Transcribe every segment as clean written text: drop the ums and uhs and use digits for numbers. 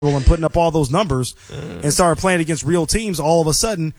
and putting up all those numbers and started playing against real teams, all of a sudden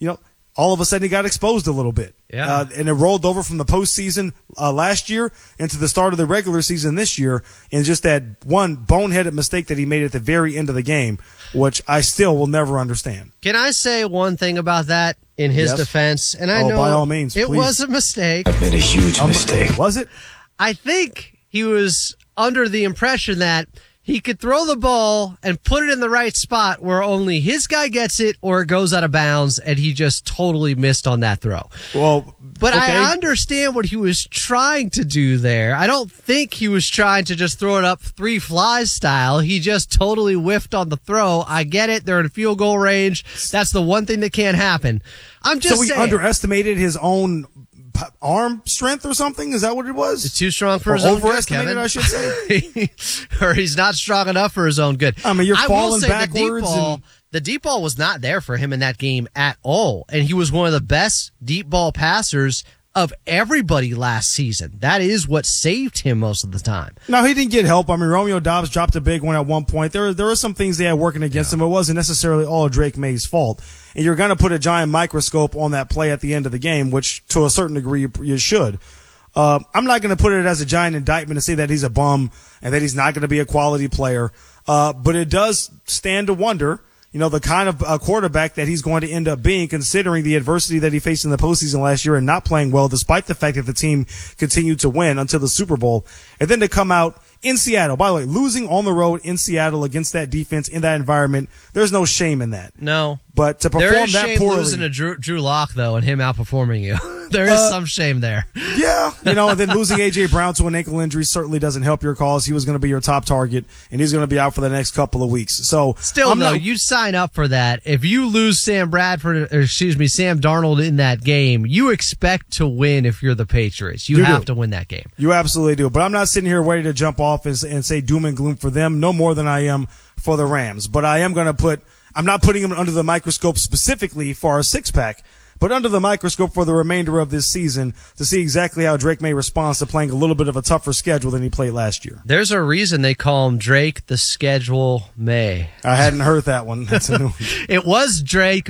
he got exposed a little bit. Yeah. And it rolled over from the postseason last year into the start of the regular season this year, and just that one boneheaded mistake that he made at the very end of the game, which I still will never understand. Can I say one thing about that in his defense? And I know by all means, it please. was a mistake. I made a huge mistake. Was it? I think he was under the impression that he could throw the ball and put it in the right spot where only his guy gets it or it goes out of bounds, and he just totally missed on that throw. Well, but okay. I understand what he was trying to do there. I don't think he was trying to just throw it up 3 flies style. He just totally whiffed on the throw. I get it. They're in field goal range. That's the one thing that can't happen. I'm just saying. So he underestimated his own arm strength or something? Is that what it was? It's too strong for his own good, overestimated, I should say. Or he's not strong enough for his own good. I mean, you're falling backwards. The deep ball was not there for him in that game at all. And he was one of the best deep ball passers of everybody last season. That is what saved him most of the time. No, he didn't get help. I mean, Romeo Doubs dropped a big one at one point. There were some things they had working against him. It wasn't necessarily all Drake May's fault. And you're going to put a giant microscope on that play at the end of the game, which to a certain degree you should. I'm not going to put it as a giant indictment and say that he's a bum and that he's not going to be a quality player. But it does stand to wonder, the kind of quarterback that he's going to end up being, considering the adversity that he faced in the postseason last year and not playing well, despite the fact that the team continued to win until the Super Bowl. And then to come out in Seattle, by the way, losing on the road in Seattle against that defense in that environment, there's no shame in that. No. But to perform there is that shame poorly, losing to Drew Lock, though, and him outperforming you. There is some shame there. Yeah. And then losing A.J. Brown to an ankle injury certainly doesn't help your cause. He was going to be your top target, and he's going to be out for the next couple of weeks. So still, you sign up for that. If you lose Sam Darnold in that game, you expect to win if you're the Patriots. You have to win that game. You absolutely do. But I'm not sitting here ready to jump off and say doom and gloom for them, no more than I am for the Rams. But I am going to I'm not putting him under the microscope specifically for our six-pack, but under the microscope for the remainder of this season to see exactly how Drake May responds to playing a little bit of a tougher schedule than he played last year. There's a reason they call him Drake the Schedule May. I hadn't heard that one. That's a new one. It was Drake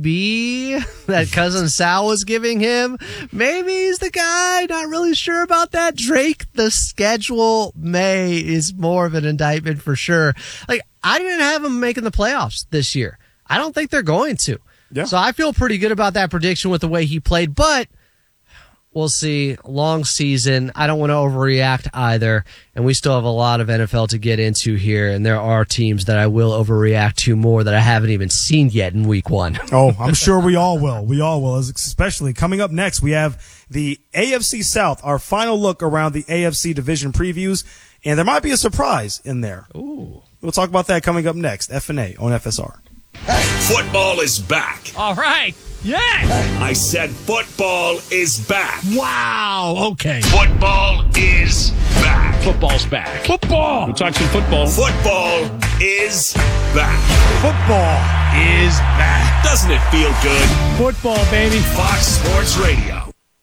maybe that Cousin Sal was giving him. Maybe he's the guy. Not really sure about that. Drake the Schedule May is more of an indictment for sure. I didn't have him making the playoffs this year. I don't think they're going to. Yeah. So I feel pretty good about that prediction with the way he played, but we'll see. Long season. I don't want to overreact either, and we still have a lot of NFL to get into here, and there are teams that I will overreact to more that I haven't even seen yet in week 1. Oh, I'm sure we all will. We all will, especially coming up next. We have the AFC South, our final look around the AFC division previews, and there might be a surprise in there. Ooh. We'll talk about that coming up next. F&A on FSR. Football is back. All right. Yeah. I said football is back. Wow. Okay. Football is back. Football's back. Football. We'll talk some football. Football is back. Football is back. Doesn't it feel good? Football, baby. Fox Sports Radio.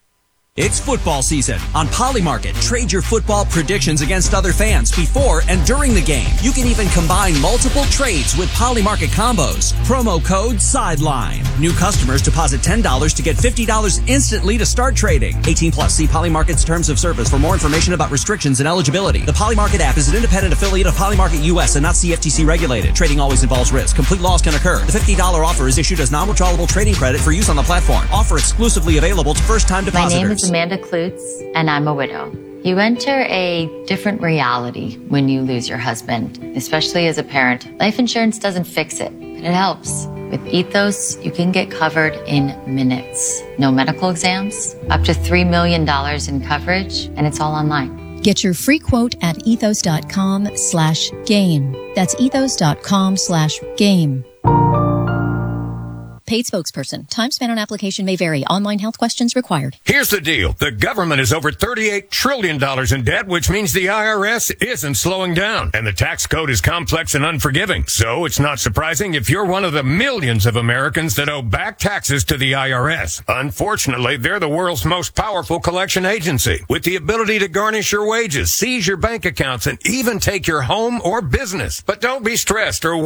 It's football season. On Polymarket, trade your football predictions against other fans before and during the game. You can even combine multiple trades with Polymarket combos. Promo code SIDELINE. New customers deposit $10 to get $50 instantly to start trading. 18 plus. See Polymarket's terms of service for more information about restrictions and eligibility. The Polymarket app is an independent affiliate of Polymarket US and not CFTC regulated. Trading always involves risk. Complete loss can occur. The $50 offer is issued as non-withdrawable trading credit for use on the platform. Offer exclusively available to first-time depositors. My name is Amanda Klutz, and I'm a widow. You enter a different reality when you lose your husband, especially as a parent. Life insurance doesn't fix it, but it helps. With Ethos, you can get covered in minutes. No medical exams, up to $3 million in coverage, and it's all online. Get your free quote at ethos.com/game. That's ethos.com/game. Paid spokesperson. Time spent on application may vary. Online health questions required. Here's the deal. The government is over $38 trillion in debt, which means the IRS isn't slowing down. And the tax code is complex and unforgiving. So it's not surprising if you're one of the millions of Americans that owe back taxes to the IRS. Unfortunately, they're the world's most powerful collection agency, with the ability to garnish your wages, seize your bank accounts, and even take your home or business. But don't be stressed or